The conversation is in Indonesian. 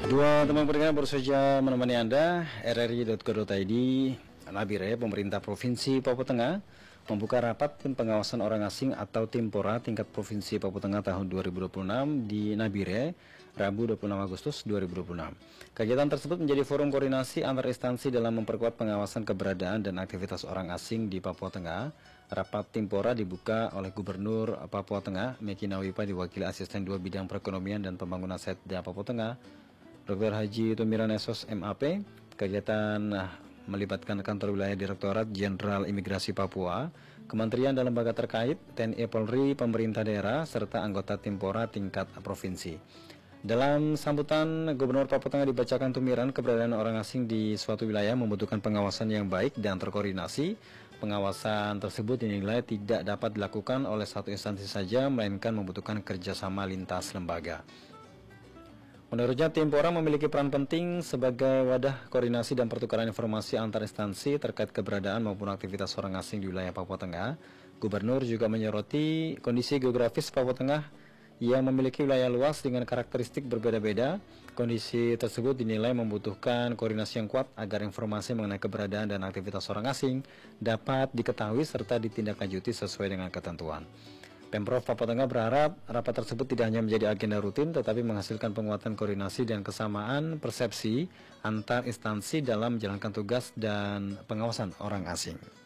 Dua teman pendengar baru saja menemani Anda, rri.co.id, Nabire, pemerintah Provinsi Papua Tengah, membuka rapat tim pengawasan orang asing atau Timpora tingkat Provinsi Papua Tengah tahun 2026 di Nabire, Rabu 26 Agustus 2026. Kegiatan tersebut menjadi forum koordinasi antar instansi dalam memperkuat pengawasan keberadaan dan aktivitas orang asing di Papua Tengah. Rapat Timpora dibuka oleh Gubernur Papua Tengah, Meki Nawipa, diwakili Asisten 2 Bidang Perekonomian dan Pembangunan Setda Papua Tengah, Dr. Haji Tumiran Esos MAP. Kegiatan melibatkan kantor wilayah Direktorat Jenderal Imigrasi Papua, kementerian dan lembaga terkait, TNI Polri, pemerintah daerah, serta anggota Timpora tingkat provinsi. Dalam sambutan, Gubernur Papua Tengah dibacakan Tumiran, keberadaan orang asing di suatu wilayah membutuhkan pengawasan yang baik dan terkoordinasi. Pengawasan tersebut dinilai tidak dapat dilakukan oleh satu instansi saja, melainkan membutuhkan kerjasama lintas lembaga. Menurutnya, Timpora memiliki peran penting sebagai wadah koordinasi dan pertukaran informasi antar instansi terkait keberadaan maupun aktivitas orang asing di wilayah Papua Tengah. Gubernur juga menyoroti kondisi geografis Papua Tengah yang memiliki wilayah luas dengan karakteristik berbeda-beda. Kondisi tersebut dinilai membutuhkan koordinasi yang kuat agar informasi mengenai keberadaan dan aktivitas orang asing dapat diketahui serta ditindaklanjuti sesuai dengan ketentuan. Pemprov Papua Tengah berharap rapat tersebut tidak hanya menjadi agenda rutin, tetapi menghasilkan penguatan koordinasi dan kesamaan persepsi antar instansi dalam menjalankan tugas dan pengawasan orang asing.